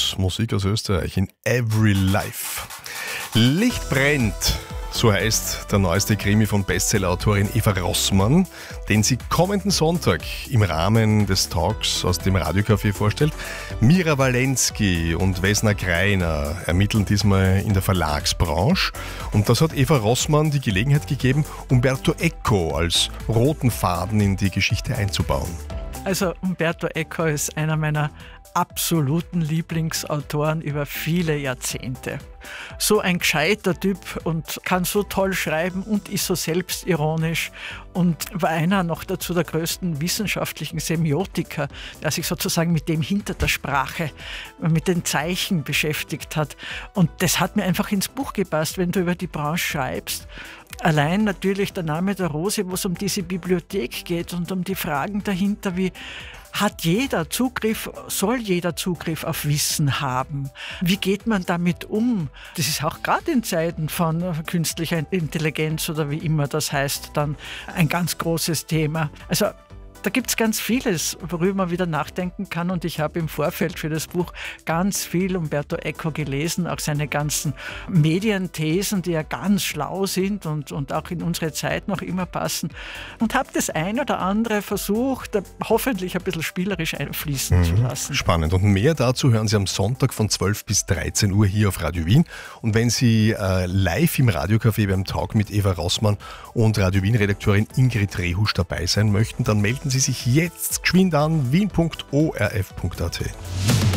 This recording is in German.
Talks, Musik aus Österreich in Every Life. Licht brennt, so heißt der neueste Krimi von Bestsellerautorin Eva Rossmann, den sie kommenden Sonntag im Rahmen des Talks aus dem Radiocafé vorstellt. Mira Walensky und Vesna Greiner ermitteln diesmal in der Verlagsbranche. Und das hat Eva Rossmann die Gelegenheit gegeben, Umberto Eco als roten Faden in die Geschichte einzubauen. Also Umberto Eco ist einer meiner absoluten Lieblingsautoren über viele Jahrzehnte. So ein gescheiter Typ und kann so toll schreiben und ist so selbstironisch und war einer noch dazu der größten wissenschaftlichen Semiotiker, der sich sozusagen mit dem hinter der Sprache, mit den Zeichen beschäftigt hat. Und das hat mir einfach ins Buch gepasst, wenn du über die Branche schreibst. Allein natürlich der Name der Rose, wo es um diese Bibliothek geht und um die Fragen dahinter, wie hat jeder Zugriff, soll jeder Zugriff auf Wissen haben? Wie geht man damit um? Das ist auch gerade in Zeiten von künstlicher Intelligenz oder wie immer das heißt, dann ein ganz großes Thema. Also da gibt es ganz vieles, worüber man wieder nachdenken kann, und ich habe im Vorfeld für das Buch ganz viel Umberto Eco gelesen, auch seine ganzen Medienthesen, die ja ganz schlau sind und auch in unsere Zeit noch immer passen, und habe das ein oder andere versucht, hoffentlich ein bisschen spielerisch einfließen zu lassen. Spannend. Und mehr dazu hören Sie am Sonntag von 12 bis 13 Uhr hier auf Radio Wien. Und wenn Sie live im Radiocafé beim Talk mit Eva Rossmann und Radio Wien-Redakteurin Ingrid Rehusch dabei sein möchten, dann melden Sie sich jetzt geschwind an wien.orf.at.